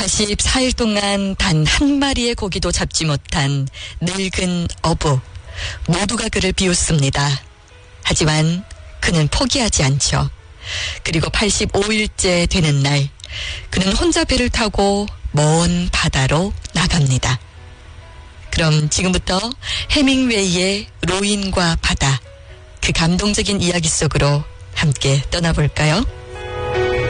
84일 동안 단 한 마리의 고기도 잡지 못한 늙은 어부. 모두가 그를 비웃습니다. 하지만 그는 포기하지 않죠. 그리고 85일째 되는 날, 그는 혼자 배를 타고 먼 바다로 나갑니다. 그럼 지금부터 해밍웨이의 로인과 바다, 그 감동적인 이야기 속으로 함께 떠나볼까요?